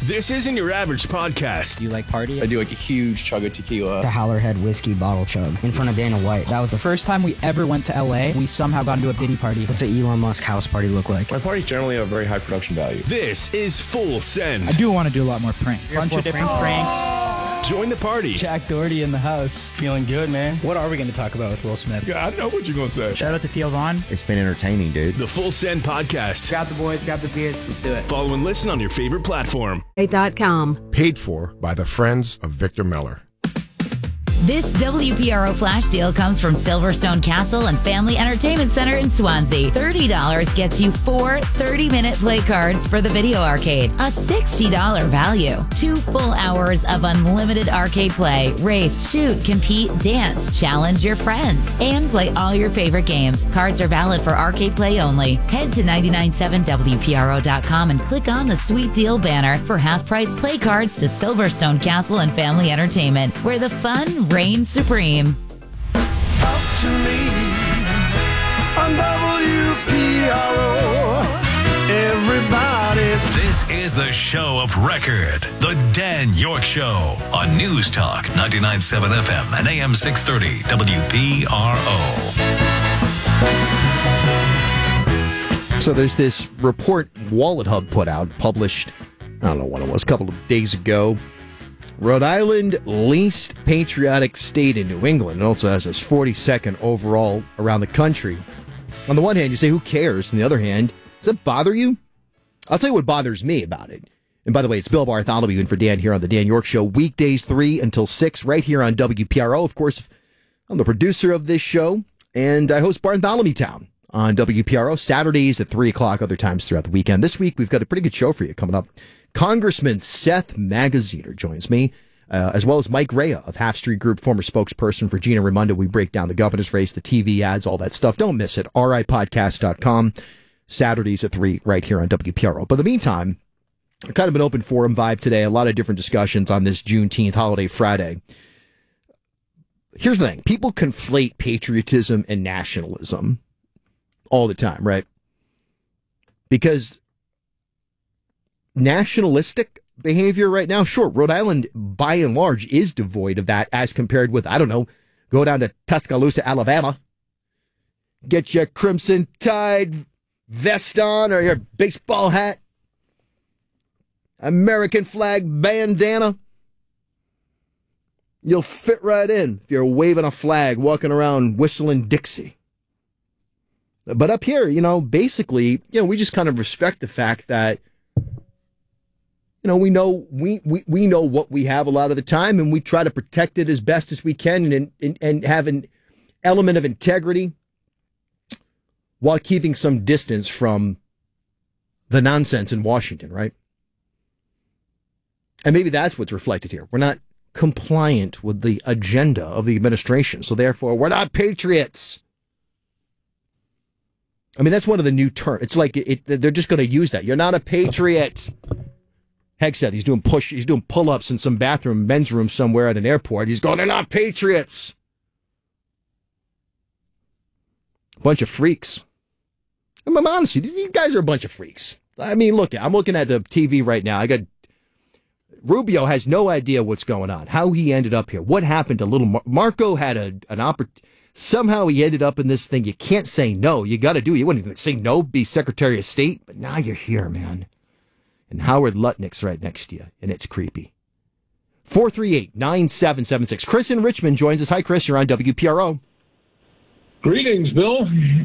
This isn't your average podcast. Do you like party? I do like a huge chug of tequila. The Howlerhead whiskey bottle chug in front of Dana White. That was the First time we ever went to LA, we somehow got into a Diddy party. What's an Elon Musk house party look like? My parties generally have very high production value. This is Full Send. I do want to do a lot more pranks. Bunch of different pranks. Join the party. Jack Doherty in the house. Feeling good, man. What are we going to talk about with Will Smith? Yeah, I know what you're going to say. Shout out to Theo Vaughn. It's been entertaining, dude. The Full Send podcast. Grab the boys, grab the beers, let's do it. Follow and listen on your favorite platform. .com. Paid for by the Friends of Victor Miller. This WPRO flash deal comes from Silverstone Castle and Family Entertainment Center in Swansea. $30 gets you 4 30-minute play cards for the video arcade. A $60 value. 2 full hours of unlimited arcade play. Race, shoot, compete, dance, challenge your friends, and play all your favorite games. Cards are valid for arcade play only. Head to 997WPRO.com and click on the Sweet Deal banner for half-price play cards to Silverstone Castle and Family Entertainment, where the fun reigns supreme. Talk to me on WPRO. Everybody. This is the show of record, The Dan York Show, on News Talk 99.7 FM and AM 630 WPRO. So there's this report Wallet Hub put out, published, I don't know when it was, a couple of days ago. Rhode Island, least patriotic state in New England. It also has its 42nd overall around the country. On the one hand, you say, who cares? On the other hand, does that bother you? I'll tell you what bothers me about it. And by the way, it's Bill Bartholomew in for Dan here on the Dan York Show, weekdays 3 until 6, right here on WPRO. Of course, I'm the producer of this show, and I host Bartholomew Town on WPRO, Saturdays at 3 o'clock, other times throughout the weekend. This week, we've got a pretty good show for you coming up. Congressman Seth Magaziner joins me, as well as Mike Rea of Half Street Group, former spokesperson for Gina Raimondo. We break down the governor's race, the TV ads, all that stuff. Don't miss it. ripodcast.com, Saturdays at 3, right here on WPRO. But in the meantime, kind of an open forum vibe today. A lot of different discussions on this Juneteenth holiday Friday. Here's the thing. People conflate patriotism and nationalism all the time, right? Because nationalistic behavior right now, sure, Rhode Island, by and large, is devoid of that as compared with, I don't know, go down to Tuscaloosa, Alabama, get your Crimson Tide vest on or your baseball hat, American flag bandana. You'll fit right in if you're waving a flag, walking around whistling Dixie. But up here, basically, we just kind of respect the fact that, we know we know what we have a lot of the time, and we try to protect it as best as we can and have an element of integrity while keeping some distance from the nonsense in Washington, right? And maybe that's what's reflected here. We're not compliant with the agenda of the administration, so therefore we're not patriots. I mean, that's one of the new terms. It's like they're just going to use that. You're not a patriot. Hegseth, he's doing pull-ups in some bathroom, men's room somewhere at an airport. He's going, they're not patriots. A bunch of freaks. I'm honestly, these guys are a bunch of freaks. I mean, look, I'm looking at the TV right now. I got Rubio has no idea what's going on, how he ended up here, what happened to little Marco had an opportunity. Somehow he ended up in this thing. You can't say no. You got to do it. You wouldn't even say no, be Secretary of State. But now you're here, man. And Howard Lutnick's right next to you, and it's creepy. 438-9776. Chris in Richmond joins us. Hi, Chris. You're on WPRO. Greetings, Bill.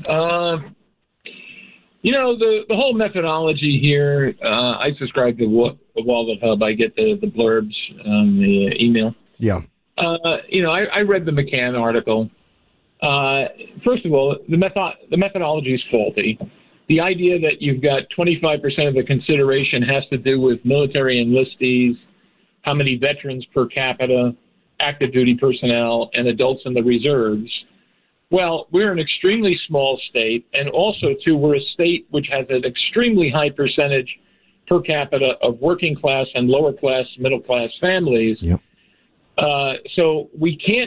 The whole methodology here, I subscribe to Wallet Hub. I get the blurbs on the email. Yeah. I read the McCann article. First of all, the methodology is faulty. The idea that you've got 25% of the consideration has to do with military enlistees, how many veterans per capita, active duty personnel, and adults in the reserves. Well, we're an extremely small state, and also, too, we're a state which has an extremely high percentage per capita of working class and lower class, middle class families. Yep. So we can't.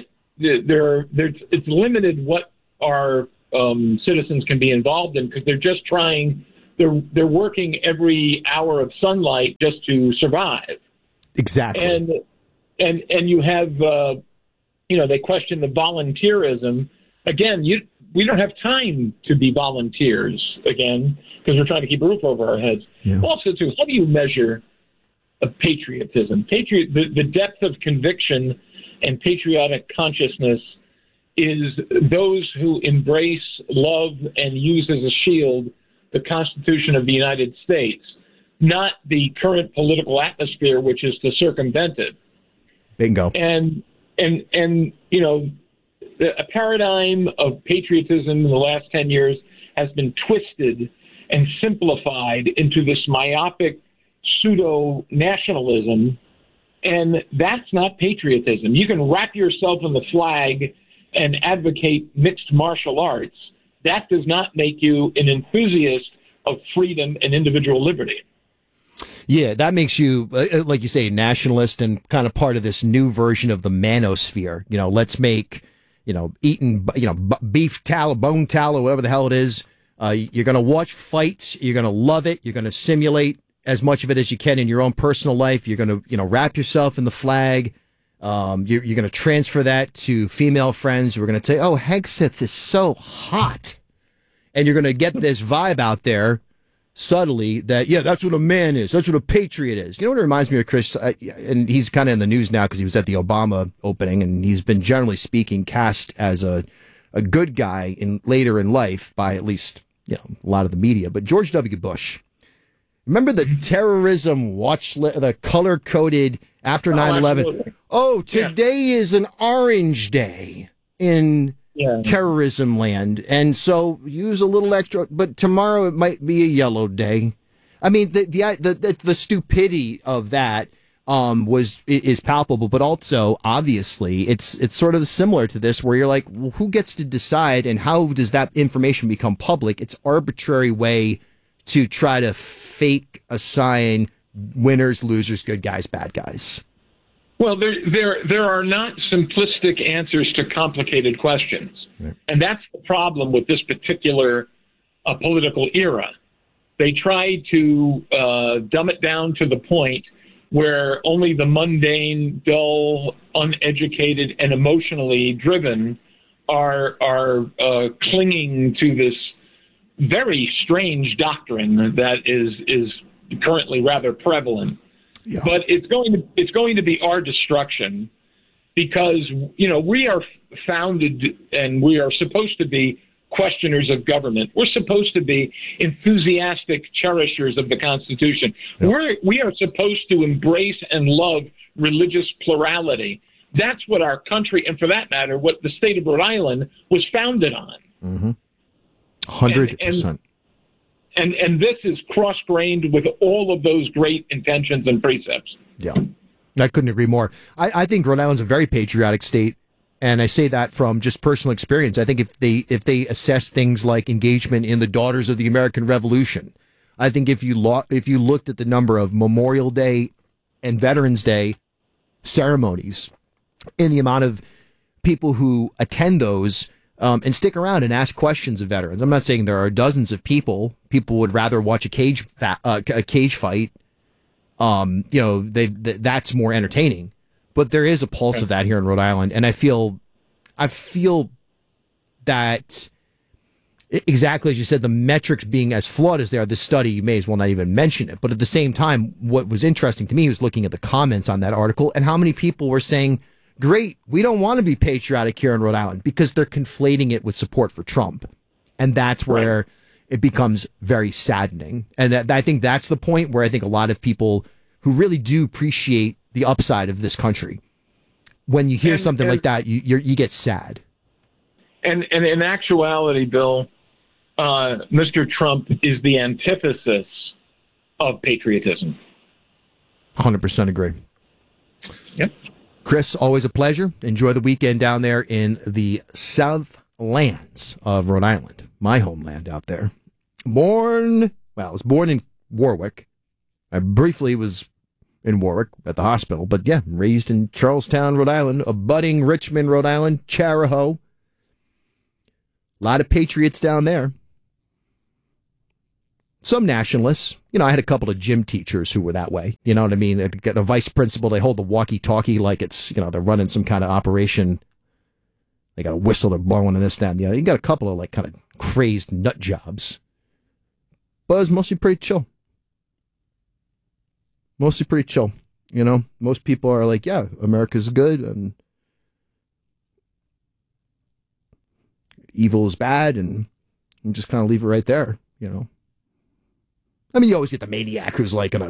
It's limited what our citizens can be involved in because they're just trying they're working every hour of sunlight just to survive. Exactly. And you have, they question the volunteerism. Again, we don't have time to be volunteers again because we're trying to keep a roof over our heads. Yeah. Also, too, how do you measure patriotism? The depth of conviction and patriotic consciousness is those who embrace, love, and use as a shield the Constitution of the United States, not the current political atmosphere, which is to circumvent it. Bingo. And a paradigm of patriotism in the last 10 years has been twisted and simplified into this myopic pseudo-nationalism, and that's not patriotism. You can wrap yourself in the flag and advocate mixed martial arts. That does not make you an enthusiast of freedom and individual liberty. Yeah, that makes you, like you say, nationalist and kind of part of this new version of the manosphere. Let's make, eating, beef tallow, bone tallow, whatever the hell it is. You're going to watch fights. You're going to love it. You're going to simulate as much of it as you can in your own personal life. You're going to, wrap yourself in the flag. You're going to transfer that to female friends. We're going to say, oh, Hegseth is so hot. And you're going to get this vibe out there subtly that, yeah, that's what a man is. That's what a patriot is. You know what it reminds me of, Chris? And he's kind of in the news now because he was at the Obama opening, and he's been, generally speaking, cast as a good guy later in life by at least a lot of the media. But George W. Bush, remember the terrorism watch, the color-coded after 9/11? Oh, today is an orange day in terrorism land, and so use a little extra, but tomorrow it might be a yellow day. I mean, the stupidity of that is palpable, but also obviously it's sort of similar to this, where you're like, well, who gets to decide, and how does that information become public? It's arbitrary way to try to fake assign winners, losers, good guys, bad guys. Well, there are not simplistic answers to complicated questions. Right. And that's the problem with this particular political era. They try to dumb it down to the point where only the mundane, dull, uneducated, and emotionally driven are clinging to this very strange doctrine that is currently rather prevalent. Yeah. But it's going to be our destruction, because we are founded and we are supposed to be questioners of government. We're supposed to be enthusiastic cherishers of the Constitution. Yeah. We are supposed to embrace and love religious plurality. That's what our country, and for that matter, what the state of Rhode Island was founded on. Mm-hmm. 100%. And this is cross-grained with all of those great intentions and precepts. Yeah, I couldn't agree more. I think Rhode Island's a very patriotic state, and I say that from just personal experience. I think if they assess things like engagement in the Daughters of the American Revolution, I think if you looked at the number of Memorial Day and Veterans Day ceremonies and the amount of people who attend those, and stick around and ask questions of veterans. I'm not saying there are dozens of people. People would rather watch a cage fight. That's more entertaining. But there is a pulse of that here in Rhode Island, and I feel that exactly as you said, the metrics being as flawed as they are. This study, you may as well not even mention it. But at the same time, what was interesting to me was looking at the comments on that article and how many people were saying, great, we don't want to be patriotic here in Rhode Island, because they're conflating it with support for Trump. And that's where it becomes very saddening. And I think that's the point where I think a lot of people who really do appreciate the upside of this country, when you hear something like that, you get sad. And in actuality, Bill, Mr. Trump is the antithesis of patriotism. 100% agree. Yep. Chris, always a pleasure. Enjoy the weekend down there in the Southlands of Rhode Island, my homeland out there. I was born in Warwick. I briefly was in Warwick at the hospital, but yeah, raised in Charlestown, Rhode Island, a budding Richmond, Rhode Island, Charahoe. A lot of patriots down there. some nationalists. I had a couple of gym teachers who were that way. You know what I mean? A vice principal, they hold the walkie-talkie like it's, they're running some kind of operation. They got a whistle, they're blowing and this, that, and the other. You got a couple of kind of crazed nut jobs. But it was mostly pretty chill. Most people are like, yeah, America's good and evil is bad, and just kind of leave it right there, I mean, you always get the maniac who's like gonna,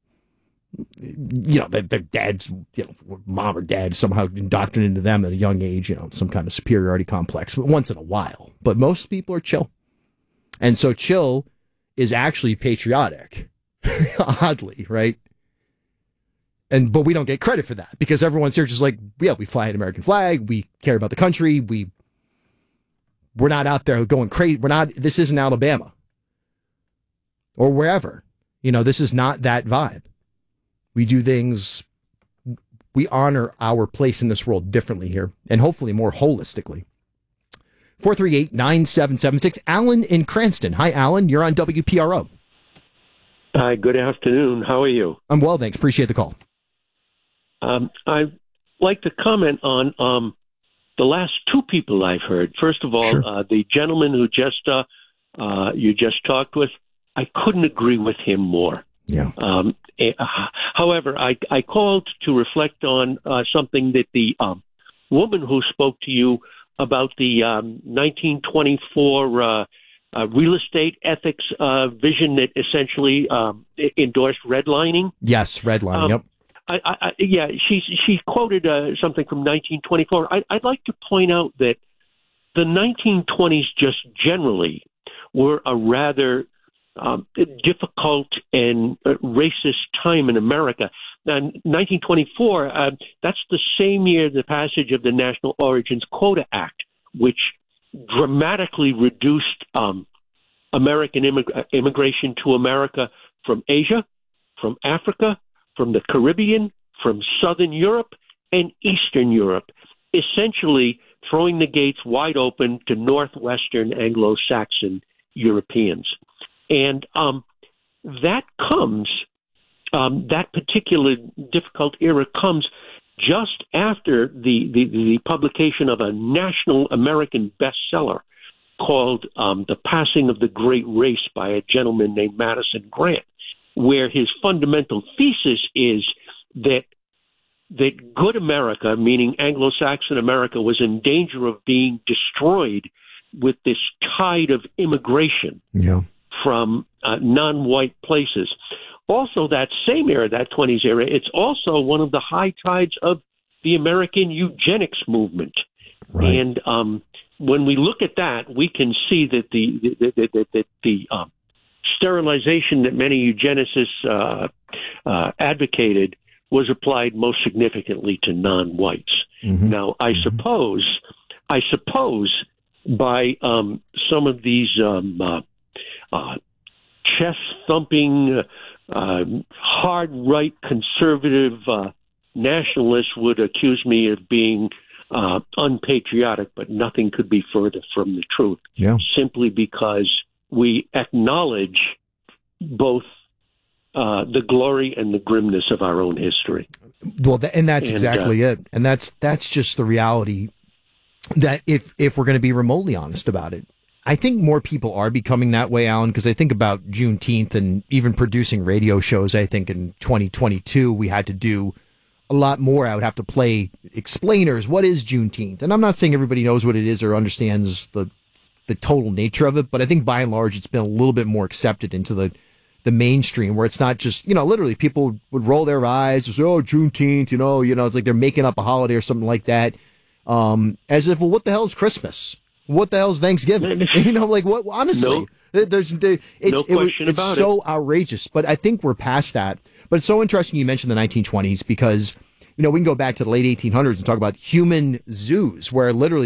their dad's, mom or dad somehow indoctrinated into them at a young age, some kind of superiority complex, but once in a while. But most people are chill. And so chill is actually patriotic, oddly, right? But we don't get credit for that because everyone's here just like, yeah, we fly an American flag, we care about the country, we're not out there going crazy. This isn't Alabama or wherever. This is not that vibe. We do things, we honor our place in this world differently here and hopefully more holistically. 438-9776. Alan in Cranston. Hi, Alan. You're on WPRO. Hi, good afternoon. How are you? I'm well, thanks. Appreciate the call. I'd like to comment on the last two people I've heard. First of all, sure. The gentleman who you just talked with, I couldn't agree with him more. Yeah. However, I called to reflect on something that the woman who spoke to you about the 1924 real estate ethics vision that essentially endorsed redlining. Yes, redlining. Yep. She quoted something from 1924. I'd like to point out that the 1920s just generally were a rather difficult and racist time in America. Now, 1924, that's the same year the passage of the National Origins Quota Act, which dramatically reduced American immigration to America from Asia, from Africa, from the Caribbean, from Southern Europe, and Eastern Europe, essentially throwing the gates wide open to Northwestern Anglo-Saxon Europeans. And that particular difficult era comes just after the publication of a national American bestseller called The Passing of the Great Race by a gentleman named Madison Grant, where his fundamental thesis is that good America, meaning Anglo-Saxon America, was in danger of being destroyed with this tide of immigration from non-white places. Also, that same era, that 20s era, it's also one of the high tides of the American eugenics movement. Right. And when we look at that, we can see that the sterilization that many eugenicists advocated was applied most significantly to non-whites. Mm-hmm. Now, I suppose by some of these chest-thumping, hard right conservative nationalists would accuse me of being unpatriotic, but nothing could be further from the truth. Yeah. Simply because we acknowledge both the glory and the grimness of our own history. Well, that's exactly it. And that's just the reality that if we're going to be remotely honest about it. I think more people are becoming that way, Alan, because I think about Juneteenth and even producing radio shows. I think in 2022, we had to do a lot more. I would have to play explainers. What is Juneteenth? And I'm not saying everybody knows what it is or understands the total nature of it, but I think by and large, it's been a little bit more accepted into the mainstream, where it's not just, literally people would roll their eyes and say, oh, Juneteenth, it's like they're making up a holiday or something like that. As if, well, what the hell is Christmas? What the hell is Thanksgiving? Like what? Honestly, it's so outrageous. But I think we're past that. But it's so interesting you mentioned the 1920s because, we can go back to the late 1800s and talk about human zoos where literally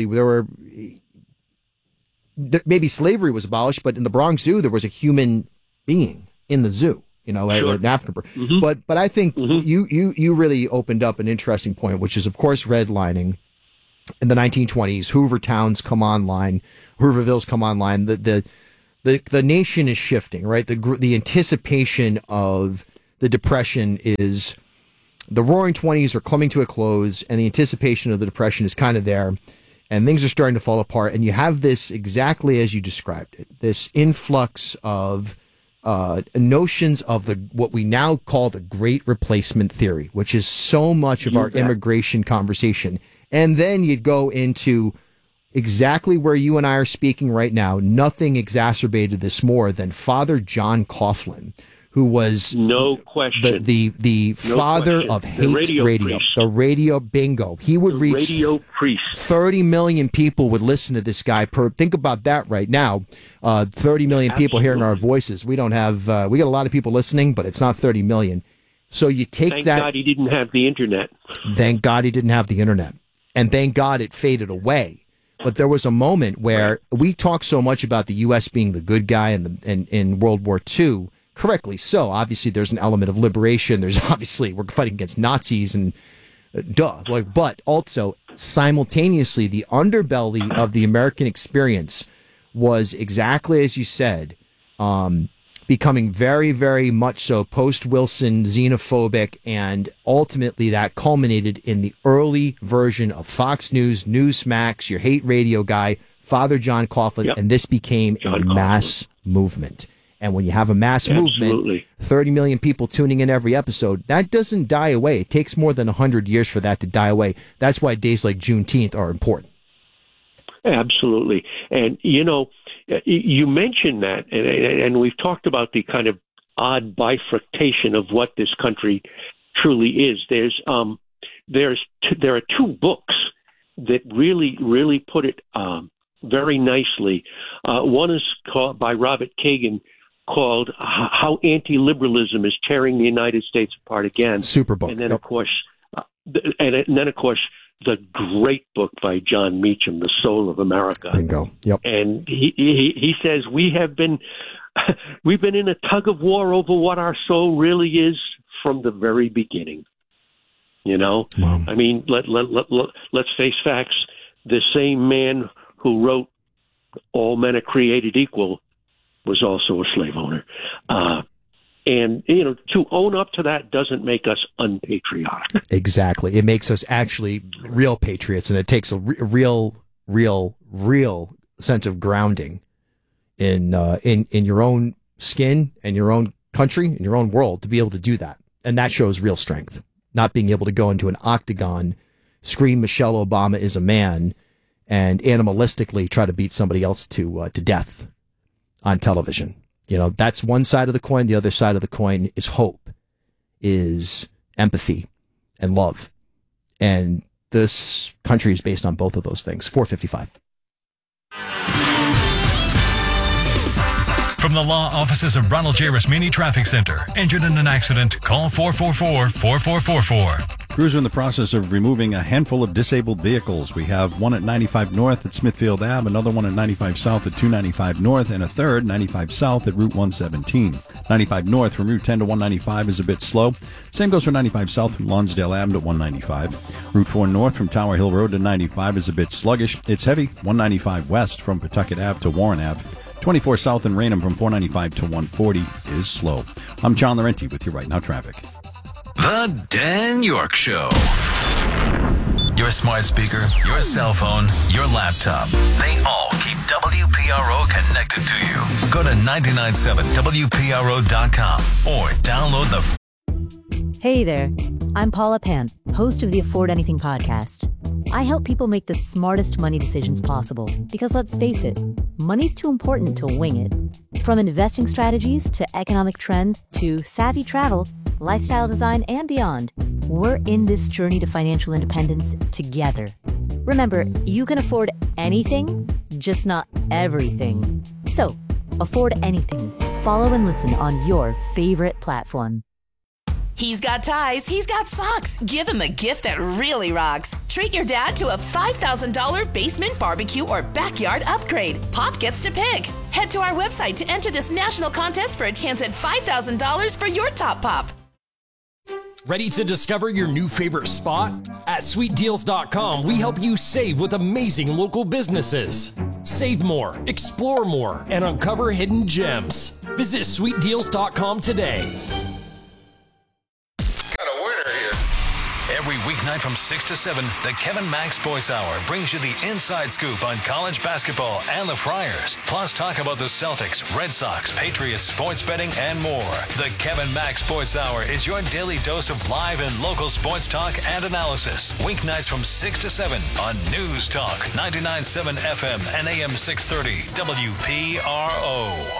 maybe slavery was abolished, but in the Bronx Zoo, there was a human being in the zoo, sure. An African bird. Mm-hmm. But I think you really opened up an interesting point, which is, of course, redlining. In the 1920s, Hoovervilles come online, the the nation is shifting, right? The anticipation of the Depression is the Roaring 20s are coming to a close, and the anticipation of the Depression is kind of there, and things are starting to fall apart. And you have this exactly as you described it, this influx of notions of what we now call the Great Replacement theory, which is so much of our immigration conversation. And then you'd go into exactly where you and I are speaking right now. Nothing exacerbated this more than Father John Coughlin, who was no question the father of hate radio, the radio bingo. He would reach radio priest. 30 million people would listen to this guy. Think about that right now. 30 million people hearing our voices. We don't have we got a lot of people listening, but it's not 30 million. So you take Thank that. God he didn't have the internet. Thank God he didn't have the internet, and thank God it faded away. But there was a moment where we talk so much about the U.S. being the good guy in World War II. Correctly so. Obviously, there's an element of liberation. There's obviously we're fighting against Nazis and but also simultaneously the underbelly of the American experience was exactly as you said, becoming very, very much so post-Wilson xenophobic, and ultimately that culminated in the early version of Fox News, Newsmax, your hate radio guy, Father John Coughlin, and this became a mass movement. And when you have a mass movement, 30 million people tuning in every episode, that doesn't die away. It takes more than 100 years for that to die away. That's why days like Juneteenth are important. Absolutely. And, you know, you mentioned that, and we've talked about the kind of odd bifurcation of what this country truly is. There are two books that really put it very nicely. One is called by Robert Kagan, called "How Anti-Liberalism is Tearing the United States Apart Again." Super book. And then, of course, the great book by John Meacham, "The Soul of America." Bingo. Yep. And he says we've been in a tug of war over what our soul really is from the very beginning. You know, I mean, let's face facts. The same man who wrote "All Men Are Created Equal" was also a slave owner. And, you know, to own up to that doesn't make us unpatriotic. Exactly. It makes us actually real patriots, and it takes a real sense of grounding in your own skin and your own country and your own world to be able to do that. And that shows real strength. Not being able to go into an octagon, scream Michelle Obama is a man, and animalistically try to beat somebody else to death on television. You know, that's one side of the coin. The other side of the coin is hope, is empathy and love. And this country is based on both of those things. 455. From the law offices of Ronald J. Rasmini Traffic Center. Injured in an accident? Call 444-4444. Crews are in the process of removing a handful of disabled vehicles. We have one at 95 North at Smithfield Ave, another one at 95 South at 295 North, and a third 95 South at Route 117. 95 North from Route 10 to 195 is a bit slow. Same goes for 95 South from Lonsdale Ave to 195. Route 4 North from Tower Hill Road to 95 is a bit sluggish. It's heavy. 195 West from Pawtucket Ave to Warren Ave. 24 South and Raynham from 495 to 140 is slow. I'm John Laurenti with your Right Now Traffic. The Dan York Show. Your smart speaker, your cell phone, your laptop. They all keep WPRO connected to you. Go to 997WPRO.com or download the... Hey there. I'm Paula Pant, host of the Afford Anything podcast. I help people make the smartest money decisions possible because, let's face it, money's too important to wing it. From investing strategies to economic trends to savvy travel, lifestyle design, and beyond, we're in this journey to financial independence together. Remember, you can afford anything, just not everything. So, afford anything. Follow and listen on your favorite platform. He's got ties, he's got socks. Give him a gift that really rocks. Treat your dad to a $5,000 basement barbecue or backyard upgrade. Pop gets to pick. Head to our website to enter this national contest for a chance at $5,000 for your top pop. Ready to discover your new favorite spot? At SweetDeals.com, we help you save with amazing local businesses. Save more, explore more, and uncover hidden gems. Visit sweetdeals.com today. Every weeknight from 6 to 7, the Kevin Mack Sports Hour brings you the inside scoop on college basketball and the Friars. Plus, talk about the Celtics, Red Sox, Patriots, sports betting, and more. The Kevin Mack Sports Hour is your daily dose of live and local sports talk and analysis. Weeknights from 6 to 7 on News Talk 99.7 FM and AM 630 WPRO.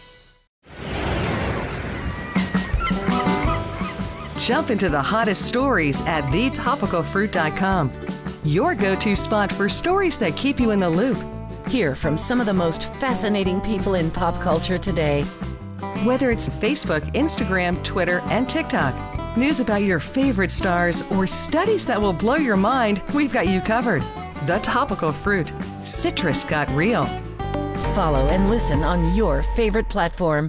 Jump into the hottest stories at thetopicalfruit.com. Your go-to spot for stories that keep you in the loop. Hear from some of the most fascinating people in pop culture today. Whether it's Facebook, Instagram, Twitter, and TikTok, news about your favorite stars, or studies that will blow your mind, we've got you covered. The Topical Fruit. Citrus got real. Follow and listen on your favorite platform.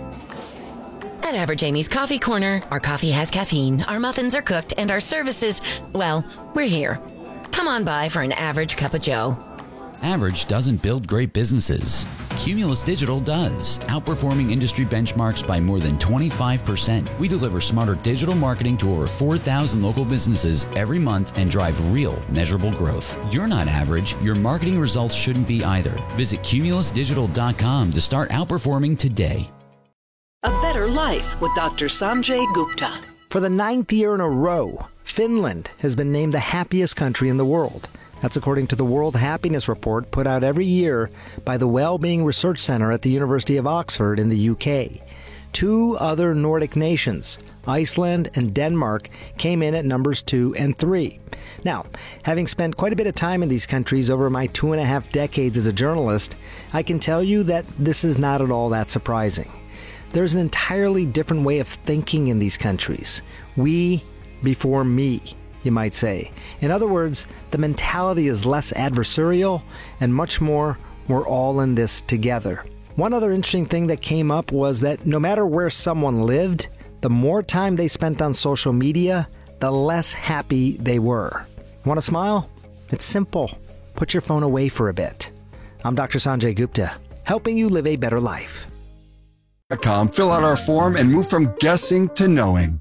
At Average Amy's Coffee Corner, our coffee has caffeine, our muffins are cooked, and our services, well, we're here. Come on by for an average cup of joe. Average doesn't build great businesses. Cumulus Digital does, outperforming industry benchmarks by more than 25%. We deliver smarter digital marketing to over 4,000 local businesses every month and drive real, measurable growth. You're not average. Your marketing results shouldn't be either. Visit cumulusdigital.com to start outperforming today. A Better Life with Dr. Sanjay Gupta. For the 9th year in a row, Finland has been named the happiest country in the world. That's according to the World Happiness Report put out every year by the Wellbeing Research Centre at the University of Oxford in the UK. 2 other Nordic nations, Iceland and Denmark, came in at numbers 2 and 3. Now, having spent quite a bit of time in these countries over my 2.5 decades as a journalist, I can tell you that this is not at all that surprising. There's an entirely different way of thinking in these countries. We before me, you might say. In other words, the mentality is less adversarial and much more, we're all in this together. One other interesting thing that came up was that no matter where someone lived, the more time they spent on social media, the less happy they were. Want to smile? It's simple. Put your phone away for a bit. I'm Dr. Sanjay Gupta, helping you live a better life. Fill out our form and move from guessing to knowing.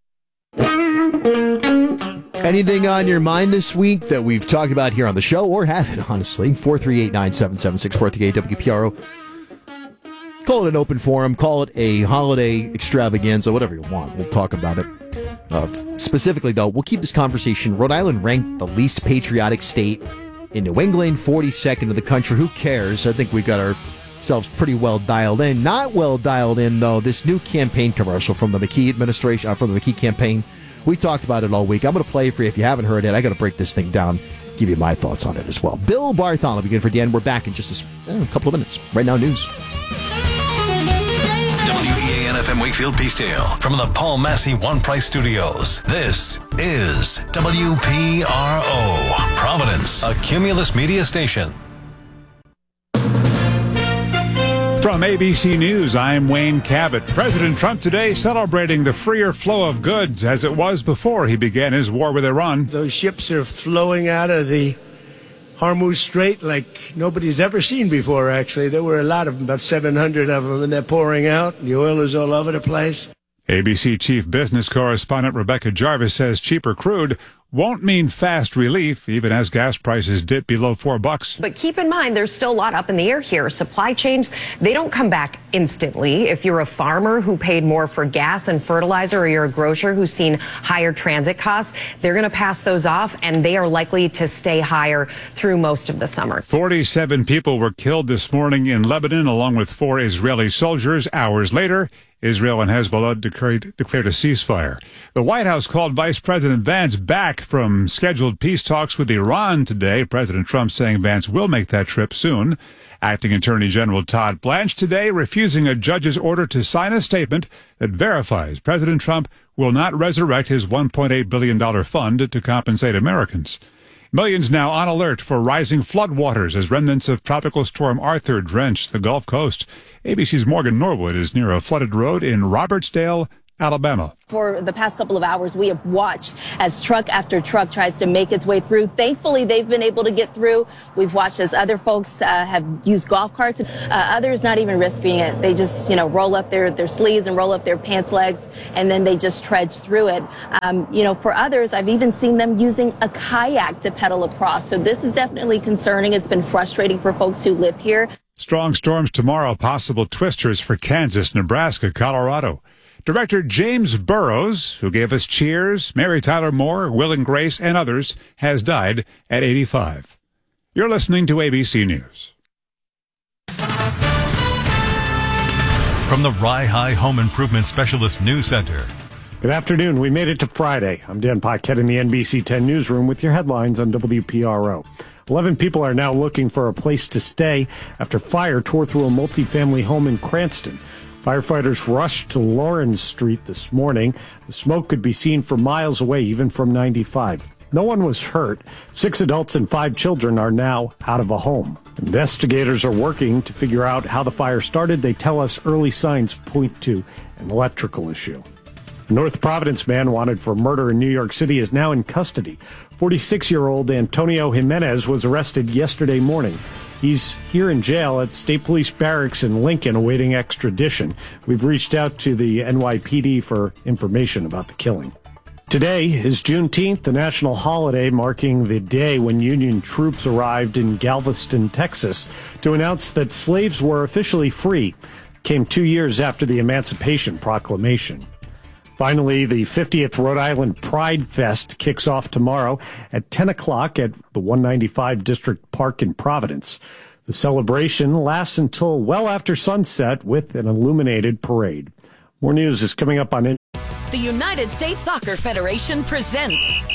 Anything on your mind this week that we've talked about here on the show, or have it, honestly? 438-977-6438 WPRO. Call it an open forum, call it a holiday extravaganza, whatever you want. We'll talk about it. Specifically, though, we'll keep this conversation. Rhode Island ranked the least patriotic state in New England, 42nd in the country. Who cares? I think we got ourselves pretty well dialed in. Not well dialed in, though, this new campaign commercial from the McKee administration, from the McKee campaign. We talked about it all week. I'm going to play it for you if you haven't heard it. I got to break this thing down, give you my thoughts on it as well. Bill Bartholomew, begin for Dan. We're back in just a couple of minutes. Right now, news. WEAN-FM Wakefield Peacedale from the Paul Massey One Price Studios. This is WPRO, Providence, a Cumulus Media station. From ABC News, I'm Wayne Cabot. President Trump today celebrating the freer flow of goods as it was before he began his war with Iran. Those ships are flowing out of the Hormuz Strait like nobody's ever seen before, actually. There were a lot of them, about 700 of them, and they're pouring out. The oil is all over the place. ABC chief business correspondent Rebecca Jarvis says cheaper crude won't mean fast relief, even as gas prices dip below $4. But keep in mind, there's still a lot up in the air here. Supply chains, they don't come back instantly. If you're a farmer who paid more for gas and fertilizer, or you're a grocer who's seen higher transit costs, they're going to pass those off, and they are likely to stay higher through most of the summer. 47 people were killed this morning in Lebanon, along with 4 Israeli soldiers. Hours later, Israel and Hezbollah declared a ceasefire. The White House called Vice President Vance back from scheduled peace talks with Iran today. President Trump saying Vance will make that trip soon. Acting Attorney General Todd Blanche today refusing a judge's order to sign a statement that verifies President Trump will not resurrect his $1.8 billion fund to compensate Americans. Millions now on alert for rising floodwaters as remnants of Tropical Storm Arthur drench the Gulf Coast. ABC's Morgan Norwood is near a flooded road in Robertsdale, Alabama. For the past couple of hours, we have watched as truck after truck tries to make its way through. Thankfully, they've been able to get through. We've watched as other folks have used golf carts. Others not even risking it. They just, roll up their sleeves and roll up their pants legs, and then they just trudge through it. For others, I've even seen them using a kayak to pedal across. So this is definitely concerning. It's been frustrating for folks who live here. Strong storms tomorrow, possible twisters for Kansas, Nebraska, Colorado. Director James Burrows, who gave us Cheers, Mary Tyler Moore, Will and Grace, and others, has died at 85. You're listening to ABC News. From the Rye High Home Improvement Specialist News Center. Good afternoon. We made it to Friday. I'm Dan Paquette in the NBC 10 newsroom with your headlines on WPRO. 11 people are now looking for a place to stay after fire tore through a multifamily home in Cranston. Firefighters rushed to Lawrence Street this morning. The smoke could be seen for miles away, even from 95. No one was hurt. 6 adults and 5 children are now out of a home. Investigators are working to figure out how the fire started. They tell us early signs point to an electrical issue. A North Providence man wanted for murder in New York City is now in custody. 46-year-old Antonio Jimenez was arrested yesterday morning. He's here in jail at State Police Barracks in Lincoln awaiting extradition. We've reached out to the NYPD for information about the killing. Today is Juneteenth, the national holiday marking the day when Union troops arrived in Galveston, Texas, to announce that slaves were officially free. It came 2 years after the Emancipation Proclamation. Finally, the 50th Rhode Island Pride Fest kicks off tomorrow at 10 o'clock at the 195 District Park in Providence. The celebration lasts until well after sunset with an illuminated parade. More news is coming up on... The United States Soccer Federation presents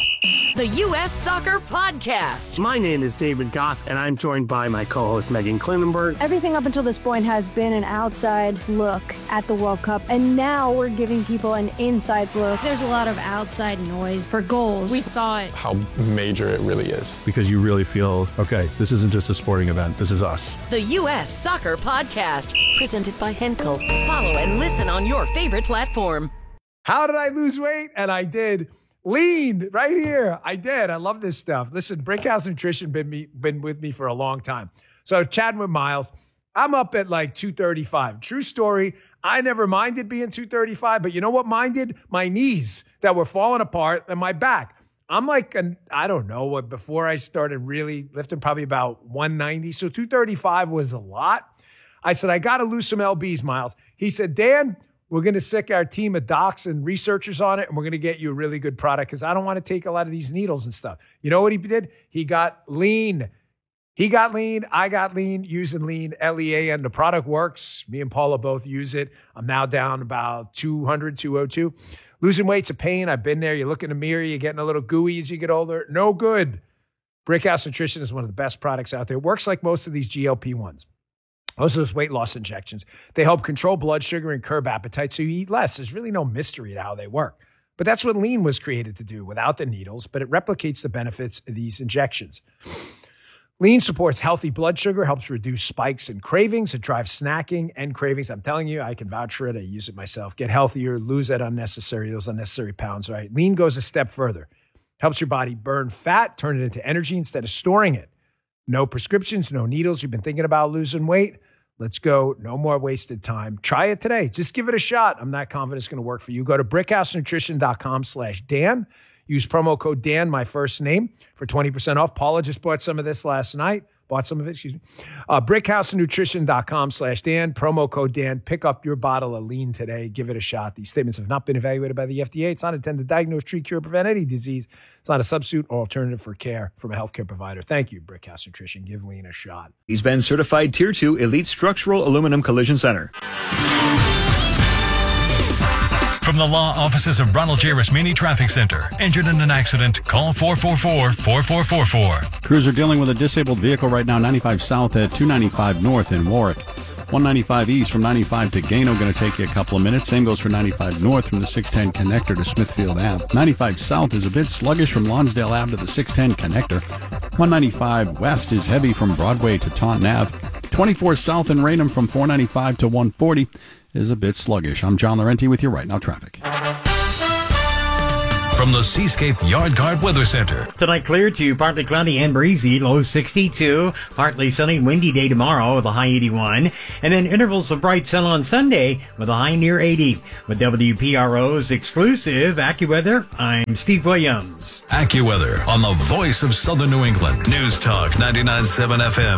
the U.S. Soccer Podcast. My name is David Goss, and I'm joined by my co-host Megan Klinenberg. Everything up until this point has been an outside look at the World Cup, and now we're giving people an inside look. There's a lot of outside noise for goals. We thought how major it really is. Because you really feel, okay, this isn't just a sporting event, this is us. The U.S. Soccer Podcast, presented by Henkel. Follow and listen on your favorite platform. How did I lose weight? And I did. Lean right here. I did. I love this stuff. Listen, Brickhouse Nutrition been with me for a long time. So chatting with Miles, I'm up at like 235. True story. I never minded being 235, but you know what minded? My knees that were falling apart and my back. I'm like, I don't know what, before I started really lifting, probably about 190. So 235 was a lot. I said, I got to lose some LBs, Miles. He said, Dan, we're going to sick our team of docs and researchers on it, and we're going to get you a really good product because I don't want to take a lot of these needles and stuff. You know what he did? He got lean. He got lean. I got lean using lean, L-E-A-N. The product works. Me and Paula both use it. I'm now down about 200, 202. Losing weight's a pain. I've been there. You look in the mirror. You're getting a little gooey as you get older. No good. Brickhouse Nutrition is one of the best products out there. It works like most of these GLP-1s. Most of those weight loss injections. They help control blood sugar and curb appetite so you eat less. There's really no mystery to how they work. But that's what lean was created to do without the needles, but it replicates the benefits of these injections. Lean supports healthy blood sugar, helps reduce spikes and cravings. It drives snacking and cravings. I'm telling you, I can vouch for it. I use it myself. Get healthier, lose those unnecessary pounds, right? Lean goes a step further. Helps your body burn fat, turn it into energy instead of storing it. No prescriptions, no needles. You've been thinking about losing weight? Let's go. No more wasted time. Try it today. Just give it a shot. I'm not confident it's going to work for you. Go to brickhousenutrition.com/Dan. Use promo code Dan, my first name, for 20% off. Paula just bought some of this last night. brickhousenutrition.com/Dan. Promo code Dan. Pick up your bottle of lean today. Give it a shot. These statements have not been evaluated by the FDA. It's not intended to diagnose, treat, cure, or prevent any disease. It's not a substitute or alternative for care from a healthcare provider. Thank you, Brickhouse Nutrition. Give lean a shot. He's been certified Tier 2 Elite Structural Aluminum Collision Center. From the law offices of Ronald J. Rasmini Traffic Center. Injured in an accident? Call 444-4444. Crews are dealing with a disabled vehicle right now, 95 south at 295 north in Warwick. 195 east from 95 to Gano, going to take you a couple of minutes. Same goes for 95 north from the 610 connector to Smithfield Ave. 95 south is a bit sluggish from Lonsdale Ave to the 610 connector. 195 west is heavy from Broadway to Taunton Ave. 24 south in Raynham from 495 to 140 is a bit sluggish. I'm John Laurenti with your Right Now Traffic. from the Seascape Yard Guard Weather Center. Tonight clear to partly cloudy and breezy, low 62. Partly sunny, windy day tomorrow with a high 81. And then intervals of bright sun on Sunday with a high near 80. With WPRO's exclusive AccuWeather, I'm Steve Williams. AccuWeather on the voice of Southern New England. News Talk 99.7 FM.